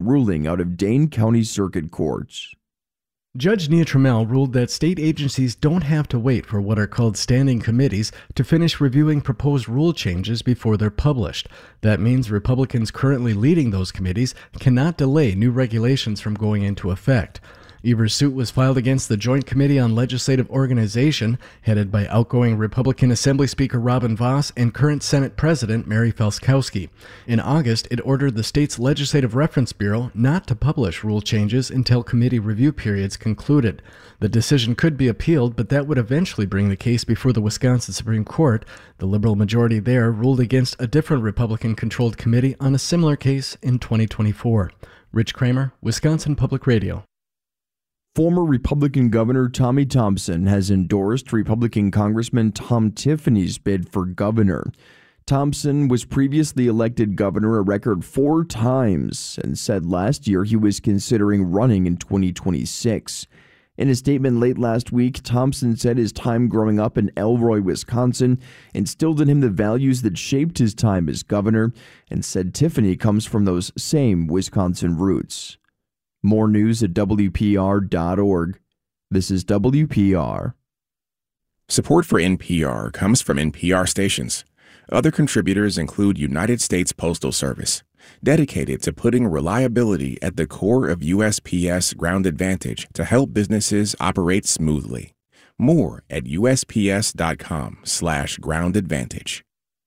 ruling out of Dane County Circuit Court. Judge Nia Trammell ruled that state agencies don't have to wait for what are called standing committees to finish reviewing proposed rule changes before they're published. That means Republicans currently leading those committees cannot delay new regulations from going into effect. Evers' suit was filed against the Joint Committee on Legislative Organization, headed by outgoing Republican Assembly Speaker Robin Vos and current Senate President Mary Felskowski. In August, it ordered the state's Legislative Reference Bureau not to publish rule changes until committee review periods concluded. The decision could be appealed, but that would eventually bring the case before the Wisconsin Supreme Court. The Liberal majority there ruled against a different Republican-controlled committee on a similar case in 2024. Rich Kramer, Wisconsin Public Radio. Former Republican Governor Tommy Thompson has endorsed Republican Congressman Tom Tiffany's bid for governor. Thompson was previously elected governor a record 4 times and said last year he was considering running in 2026. In a statement late last week, Thompson said his time growing up in Elroy, Wisconsin, instilled in him the values that shaped his time as governor, and said Tiffany comes from those same Wisconsin roots. More news at WPR.org. This is WPR. Support for NPR comes from NPR stations. Other contributors include United States Postal Service, dedicated to putting reliability at the core of USPS Ground Advantage to help businesses operate smoothly. More at USPS.com/Ground Advantage.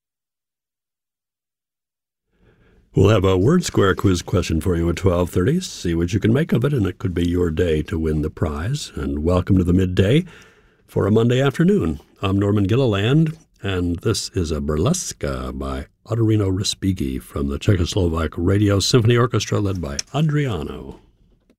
We'll have a Word Square quiz question for you at 12:30. See what you can make of it, and it could be your day to win the prize. And welcome to the midday for a Monday afternoon. I'm Norman Gilliland, and this is a burlesque by Otorino Respighi from the Czechoslovak Radio Symphony Orchestra led by Adriano.